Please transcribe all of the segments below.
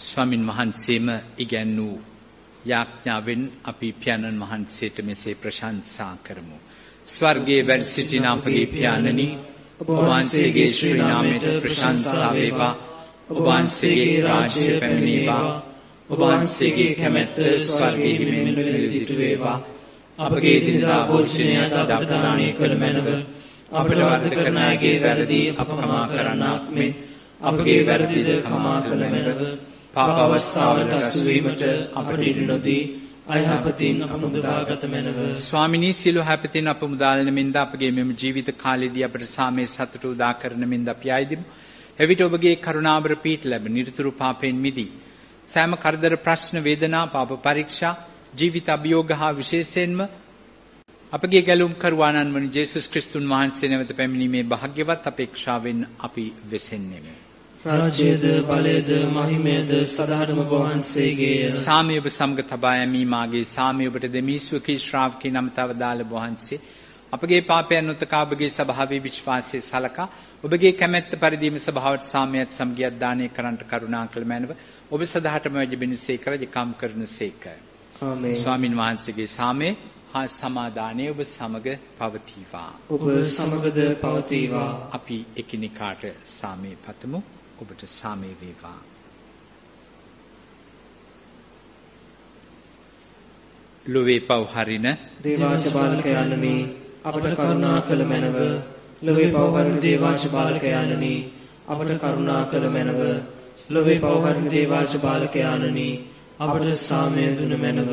ස්වාමින් වහන්සේම ඉගැන්වූ යාඥාවෙන් අපි පියාණන් වහන්සේට මෙසේ ප්‍රශංසා කරමු. ස්වර්ගයේ වැඩ සිටින අපගේ පියාණනි, ඔබ වහන්සේගේ ශ්‍රී නාමයට ප්‍රශංසා වේවා. ඔබ වහන්සේගේ රාජ්‍ය පැමිණේවා. ඔබ වහන්සේගේ කැමැත්ත ස්වර්ගයේ මෙන් නිරදිතු වේවා. අපගේ දිනදා භෝජනය අද අපට දානය කළ මැනව. අපට වරද කරන අයගේ වැරදි අප කමා කරන්නාක් මෙන් අපගේ වැරදිද කමා කළ මැනව. පාප අවස්ථාවලට අසු වීමට අපට ඉඩ නොදී අයහපතින් අප මුදාගත මැනව. ස්වාමිනී, සියලු හැපතින් අප මුදාලන මෙන්ද අපගේ මෙම ජීවිත කාලයේදී අපට සාමයේ සතුට උදා කරන මෙන්ද අපි ආයදිමු. එවිට ඔබගේ කරුණාවර පීඨ ලැබ නිරතුරු පාපයෙන් මිදී සෑම කරදර ප්‍රශ්න වේදනා පාප පරීක්ෂා ජීවිත අභියෝග හා විශේෂයෙන්ම අපගේ ගැලුම් කරුවාණන් වන ජේසුස් ක්‍රිස්තුන් වහන්සේ නැවත පැමිණීමේ භාග්‍යවත් අපේක්ෂාවෙන් අපි වෙසෙන්නේමු. රාජ්‍යද බලයද මහිමයද සදාටම වහන්සේගේය. සාමය ඔබ සමග තබා යමි. මාගේ සාමය ඔබට දෙමි. සුවකී ශ්‍රාවකී නමතව දාල වහන්සේ අපගේ පාපයන් උතකා ඔබගේ ස්වභාවී විශ්වාසයේ සලකා ඔබගේ කැමැත්ත පරිදිම ස්වභාවට සාමයත් සමගියත් දානය කරන්නට කරුණා කළ මැනව. ඔබ සදාටම වැඩිබෙනසේක රජකම් කරනසේක. ආමේන්. ස්වාමින් වහන්සේගේ සාමය හා සමාදානය ඔබ සමග පවතිවා. ඔබ සමගද පවතිවා. අපි එකිනෙකාට සාමය පතමු. ඔබට සාමය වේවා. ලොවේ පව් හරින දේවාංශ බාලකයන්නි, අපට කරුණා කළ මැනව. ලොවේ පව් හරින දේවාංශ බාලකයන්නි, අපට කරුණා කළ මැනව. ලොවේ පව් හරින දේවාංශ බාලකයන්නි, අපට සාමය දුන මැනව.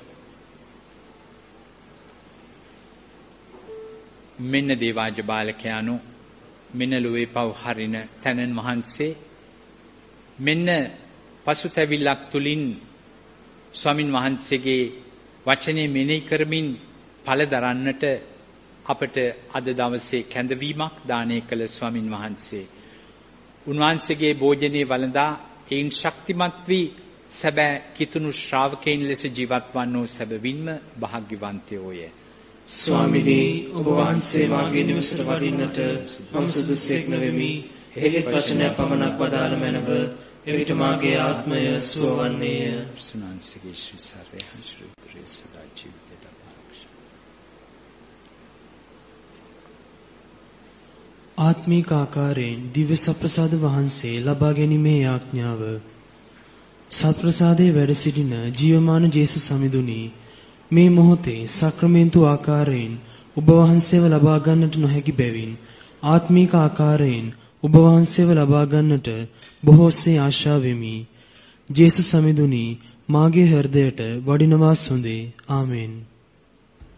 මෙන්න දේවාජ බාලකයානෝ, මෙන්න ලොවේ පව් හරින තැනන් වහන්සේ, මෙන්න පසුතැවිල්ලක් තුලින් ස්වාමින් වහන්සේගේ වචනේ මෙනෙහි කරමින් ඵල දරන්නට අපට අද දවසේ කැඳවීමක් දානය කළ ස්වාමින් වහන්සේ, උන්වහන්සේගේ භෝජනේ වළඳා ඒන් ශක්තිමත් වී සැබෑ කිතුණු ශ්‍රාවකයන් ලෙස ජීවත් වන්නෝ සැබවින්ම භාග්‍යවන්තයෝය. ස්වාමිනී, ඔබ වහන්සේ මාගේ නිවසට වඩින්නට මම සුදුසෙක් නොවෙමි. එහෙත් වචනය පමණක් වදාළ මැනව. එවිට මාගේ ආත්මය සුව වන්නේය. සුනාන්සේගේ ශ්‍රී සාරය ශ්‍රී ප්‍රේසදා ජීවිතයට ආරක්ෂා. ආත්මික ආකාරයෙන් දිව්‍ය සප්‍රසාද වහන්සේ ලබා ගැනීමේ යාඥාව. සප්‍රසාදයේ වැඩ සිටින ජීවමාන ජේසුස් සමිඳුනි, මේ මොහොතේ සක්‍රමෙන්තු ආකාරයෙන් ඔබ වහන්සේව ලබා ගන්නට නොහැකි බැවින් ආත්මික ආකාරයෙන් ඔබ වහන්සේව ලබා ගන්නට බොහෝසේ ආශා වෙමි. ජේසුස් සමිඳුනි, මාගේ හෘදයට වඩිනවා සොඳේ. ආමෙන්.